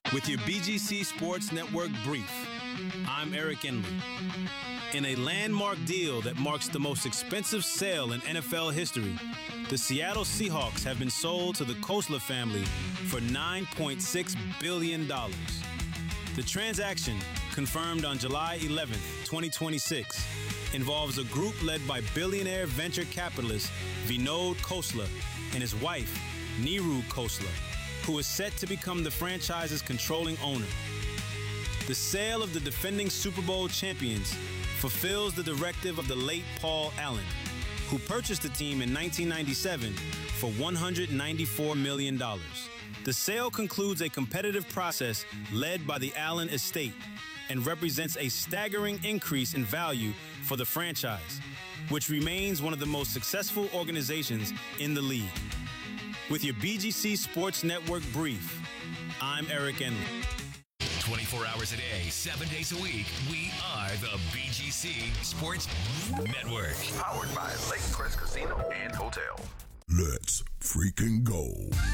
With your BGC Sports Network brief, I'm Eric Enley. In a landmark deal that marks the most expensive sale in NFL history, the Seattle Seahawks have been sold to the Khosla family for $9.6 billion. The transaction, confirmed on July 11, 2026, involves a group led by billionaire venture capitalist Vinod Khosla and his wife, Neeru Khosla, who is set to become the franchise's controlling owner. The sale of the defending Super Bowl champions fulfills the directive of the late Paul Allen, who purchased the team in 1997 for $194 million. The sale concludes a competitive process led by the Allen estate and represents a staggering increase in value for the franchise, which remains one of the most successful organizations in the league. With your BGC Sports Network brief, I'm Eric Enley. 24 hours a day, 7 days a week, we are the BGC Sports Network. Powered by Lake Crest Casino and Hotel. Let's freaking go.